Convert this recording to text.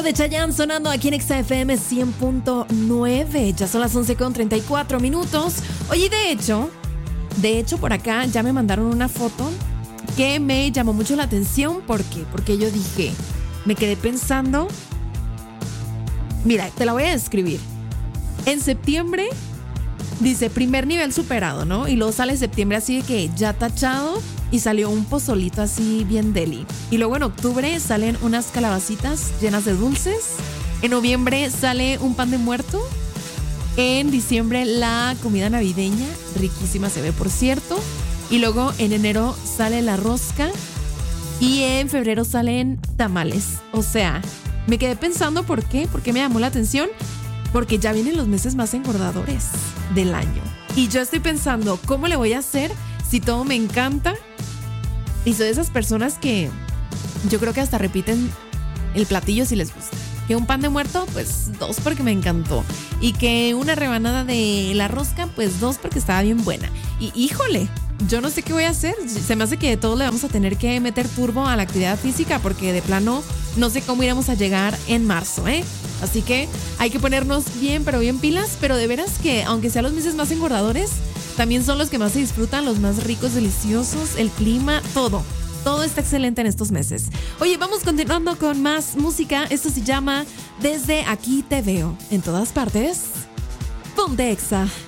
de Chayanne sonando aquí en XFM 100.9. Ya son las 11:34. Oye, de hecho, por acá ya me mandaron una foto que me llamó mucho la atención. ¿Por qué? Porque yo dije, me quedé pensando. Mira, te la voy a describir. En septiembre dice primer nivel superado, ¿no? Y luego sale septiembre así de que ya tachado y salió un pozolito así bien deli. Y luego en octubre salen unas calabacitas llenas de dulces. En noviembre sale un pan de muerto. En diciembre la comida navideña, riquísima se ve por cierto. Y luego en enero sale la rosca. Y en febrero salen tamales. O sea, me quedé pensando ¿por qué? ¿Por qué me llamó la atención? Porque ya vienen los meses más engordadores del año. Y yo estoy pensando, ¿cómo le voy a hacer si todo me encanta? Y soy de esas personas que yo creo que hasta repiten el platillo si les gusta. Que un pan de muerto, pues 2 porque me encantó. Y que una rebanada de la rosca, pues 2 porque estaba bien buena. Y híjole, yo no sé qué voy a hacer. Se me hace que todos le vamos a tener que meter turbo a la actividad física porque de plano no sé cómo iremos a llegar en marzo, ¿eh? Así que hay que ponernos bien, pero bien pilas. Pero de veras que, aunque sean los meses más engordadores, también son los que más se disfrutan, los más ricos, deliciosos, el clima, todo. Todo está excelente en estos meses. Oye, vamos continuando con más música. Esto se llama Desde Aquí Te Veo. En todas partes. Ponte Exa.